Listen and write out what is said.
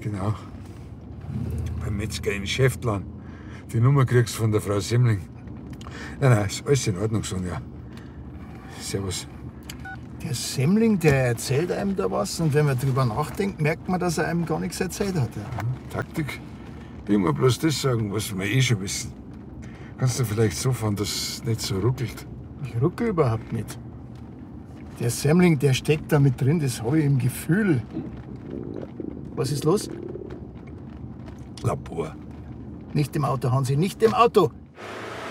Genau. Beim Metzger in Schäftlarn. Die Nummer kriegst du von der Frau Semmling. Nein, ist alles in Ordnung, Sonja. Servus. Der Semmling, der erzählt einem da was und wenn man drüber nachdenkt, merkt man, dass er einem gar nichts erzählt hat. Ja. Taktik? Ich muss bloß das sagen, was wir schon wissen. Kannst du vielleicht so fahren, dass es nicht so ruckelt? Ich rucke überhaupt nicht. Der Semmling, der steckt da mit drin, das habe ich im Gefühl. Was ist los? Labor. Nicht im Auto, Hansi, nicht im Auto.